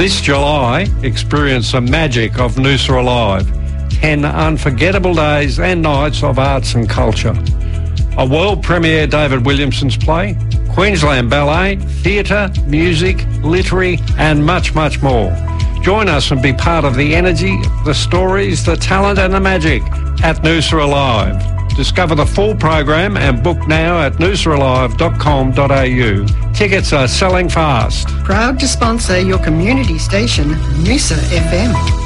This July, experience the magic of Noosa Alive. 10 unforgettable days and nights of arts and culture. A world premiere David Williamson's play, Queensland Ballet, theatre, music, literary and much, much more. Join us and be part of the energy, the stories, the talent and the magic at Noosa Alive. Discover the full program and book now at noosaalive.com.au. Tickets are selling fast. Proud to sponsor your community station, Noosa FM.